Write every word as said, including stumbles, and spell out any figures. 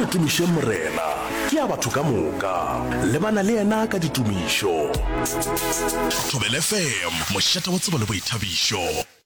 re tumiše morena ke ya batho ka moka le bana le yena ka ditumišo. Thobela F M, mošata wa tsebo le boithabišo.